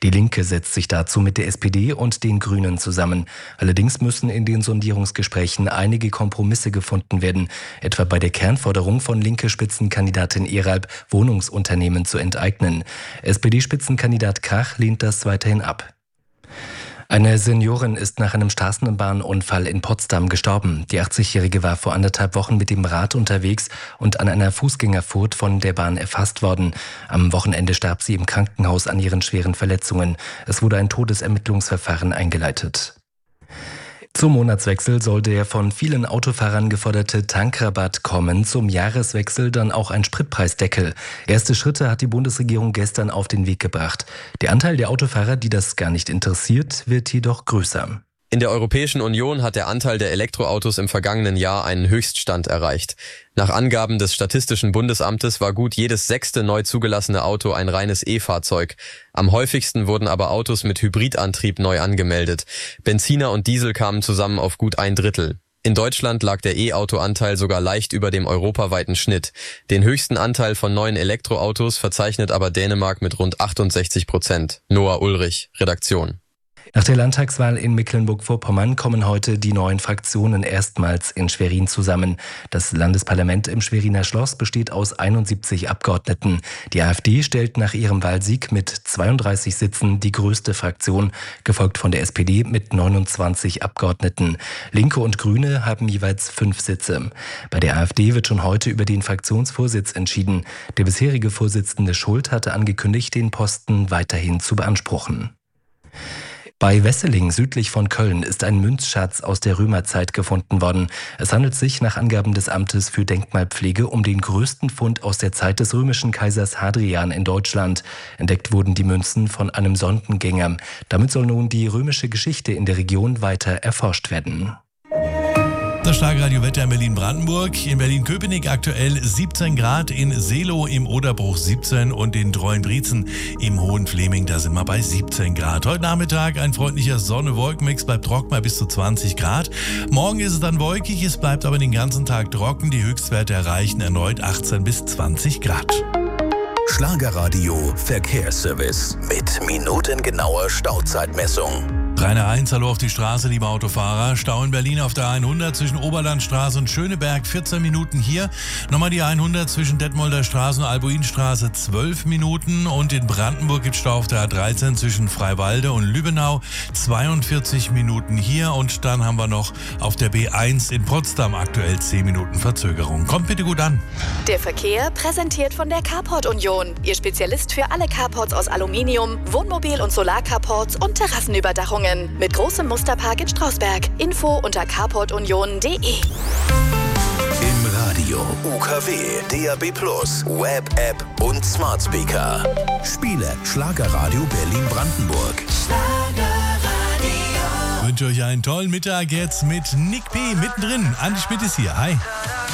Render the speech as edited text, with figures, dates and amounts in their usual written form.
Die Linke setzt sich dazu mit der SPD und den Grünen zusammen. Allerdings müssen in den Sondierungsgesprächen einige Kompromisse gefunden werden, etwa bei der Kernforderung von Linke-Spitzenkandidatin Eralb, Wohnungsunternehmen zu enteignen. SPD-Spitzenkandidat Krach lehnt das weiterhin ab. Eine Seniorin ist nach einem Straßenbahnunfall in Potsdam gestorben. Die 80-Jährige war vor 1,5 Wochen mit dem Rad unterwegs und an einer Fußgängerfurt von der Bahn erfasst worden. Am Wochenende starb sie im Krankenhaus an ihren schweren Verletzungen. Es wurde ein Todesermittlungsverfahren eingeleitet. Zum Monatswechsel soll der von vielen Autofahrern geforderte Tankrabatt kommen, zum Jahreswechsel dann auch ein Spritpreisdeckel. Erste Schritte hat die Bundesregierung gestern auf den Weg gebracht. Der Anteil der Autofahrer, die das gar nicht interessiert, wird jedoch größer. In der Europäischen Union hat der Anteil der Elektroautos im vergangenen Jahr einen Höchststand erreicht. Nach Angaben des Statistischen Bundesamtes war gut jedes 6. neu zugelassene Auto ein reines E-Fahrzeug. Am häufigsten wurden aber Autos mit Hybridantrieb neu angemeldet. Benziner und Diesel kamen zusammen auf gut 1/3. In Deutschland lag der E-Auto-Anteil sogar leicht über dem europaweiten Schnitt. Den höchsten Anteil von neuen Elektroautos verzeichnet aber Dänemark mit rund 68%. Noah Ulrich, Redaktion. Nach der Landtagswahl in Mecklenburg-Vorpommern kommen heute die neuen Fraktionen erstmals in Schwerin zusammen. Das Landesparlament im Schweriner Schloss besteht aus 71 Abgeordneten. Die AfD stellt nach ihrem Wahlsieg mit 32 Sitzen die größte Fraktion, gefolgt von der SPD mit 29 Abgeordneten. Linke und Grüne haben jeweils 5 Sitze. Bei der AfD wird schon heute über den Fraktionsvorsitz entschieden. Der bisherige Vorsitzende Schult hatte angekündigt, den Posten weiterhin zu beanspruchen. Bei Wesseling südlich von Köln ist ein Münzschatz aus der Römerzeit gefunden worden. Es handelt sich nach Angaben des Amtes für Denkmalpflege um den größten Fund aus der Zeit des römischen Kaisers Hadrian in Deutschland. Entdeckt wurden die Münzen von einem Sondengänger. Damit soll nun die römische Geschichte in der Region weiter erforscht werden. Das Schlagerradio-Wetter in Berlin-Brandenburg. In Berlin-Köpenick aktuell 17 Grad, in Seelow im Oderbruch 17 und in Treuenbrietzen im Hohenfleming, da sind wir bei 17 Grad. Heute Nachmittag ein freundlicher Sonne-Wolkenmix, bleibt trocken bei bis zu 20 Grad. Morgen ist es dann wolkig, es bleibt aber den ganzen Tag trocken. Die Höchstwerte erreichen erneut 18 bis 20 Grad. Schlagerradio Verkehrsservice mit minutengenauer Stauzeitmessung. Rainer Heinz, hallo auf die Straße, liebe Autofahrer. Stau in Berlin auf der 100 zwischen Oberlandstraße und Schöneberg, 14 Minuten hier. Nochmal die 100 zwischen Detmolder Straße und Albuinstraße, 12 Minuten. Und in Brandenburg gibt es Stau auf der A13 zwischen Freiwalde und Lübbenau, 42 Minuten hier. Und dann haben wir noch auf der B1 in Potsdam aktuell 10 Minuten Verzögerung. Kommt bitte gut an. Der Verkehr präsentiert von der Carport Union. Ihr Spezialist für alle Carports aus Aluminium, Wohnmobil- und Solarcarports und Terrassenüberdachungen. Mit großem Musterpark in Strausberg. Info unter carportunion.de. Im Radio, UKW, DAB+, Web, App und Smart Speaker. Spiele Schlagerradio Berlin-Brandenburg. Ich wünsche euch einen tollen Mittag jetzt mit Nick P. mittendrin. Andi Schmidt ist hier. Hi.